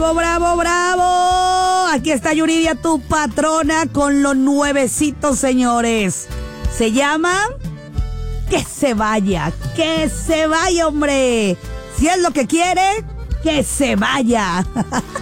¡Bravo, bravo! Aquí está Yuridia, tu patrona, con lo nuevecito, señores. Se llama Que se vaya, hombre. Si es lo que quiere, que se vaya.